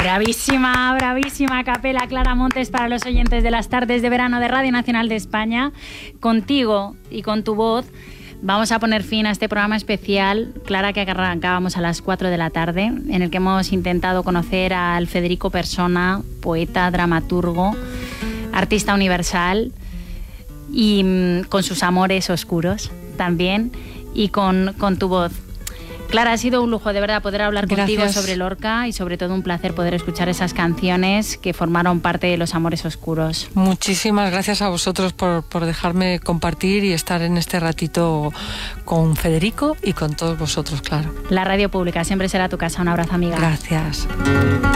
Bravísima, bravísima capela Clara Montes para los oyentes de las tardes de verano de Radio Nacional de España. Contigo y con tu voz vamos a poner fin a este programa especial, Clara, que arrancábamos a las 4 de la tarde, en el que hemos intentado conocer al Federico Persona, poeta, dramaturgo, artista universal y con sus amores oscuros también, y con tu voz. Clara, ha sido un lujo de verdad poder hablar contigo sobre Lorca y sobre todo un placer poder escuchar esas canciones que formaron parte de los amores oscuros. Muchísimas gracias a vosotros por dejarme compartir y estar en este ratito con Federico y con todos vosotros, claro. La radio pública siempre será tu casa. Un abrazo, amiga. Gracias.